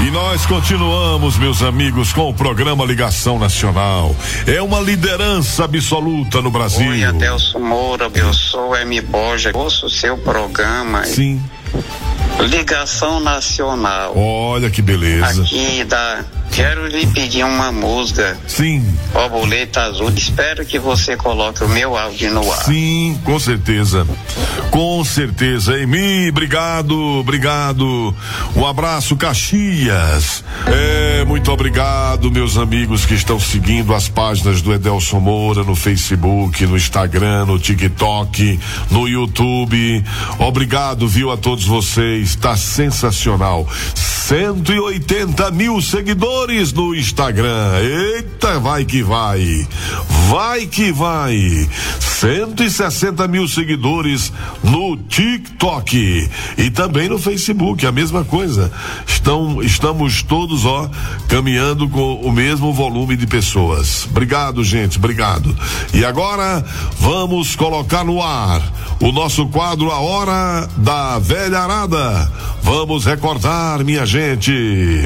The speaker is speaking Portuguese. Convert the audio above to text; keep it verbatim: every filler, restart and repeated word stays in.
E nós continuamos, meus amigos, com o programa Ligação Nacional. É uma liderança absoluta no Brasil. Oi, Adelson Moura, eu sou M. Borja, ouço o seu programa. Sim. Ligação Nacional. Olha que beleza. Aqui da... Quero lhe pedir uma música. Sim. Borboleta Azul. Espero que você coloque o meu áudio no ar. Sim, com certeza. Com certeza. Emi, obrigado, obrigado. Um abraço, Caxias. É, muito obrigado, meus amigos que estão seguindo as páginas do Edelson Moura no Facebook, no Instagram, no TikTok, no YouTube. Obrigado, viu, a todos vocês. Tá sensacional. cento e oitenta mil seguidores no Instagram. Eita, vai que vai. Vai que vai. cento e sessenta mil seguidores no TikTok e também no Facebook, a mesma coisa. Estão, estamos todos, ó, caminhando com o mesmo volume de pessoas. Obrigado, gente, obrigado. E agora vamos colocar no ar o nosso quadro A Hora da Velharada. Vamos recordar, minha gente.